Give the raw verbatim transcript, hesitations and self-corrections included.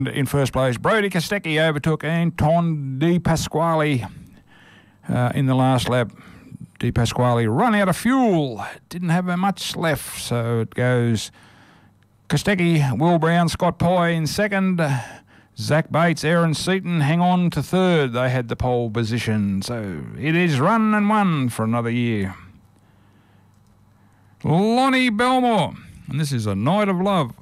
In first place, Brody Kostecki overtook Anton Di Pasquale uh, in the last lap. Di Pasquale run out of fuel, didn't have much left, so it goes Kostecki, Will Brown, Scott Pye in second. Zach Bates, Aaron Seaton hang on to third. They had the pole position, so it is run and won for another year. Lonnie Belmore, and this is A Night of Love.